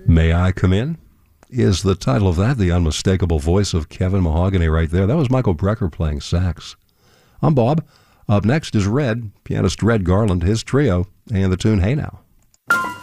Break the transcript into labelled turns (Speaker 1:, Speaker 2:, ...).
Speaker 1: May I Come In is the title of that, the unmistakable voice of Kevin Mahogany right there. That was Michael Brecker playing sax. I'm Bob. Up next is Red, pianist Red Garland, his trio, and the tune Hey Now.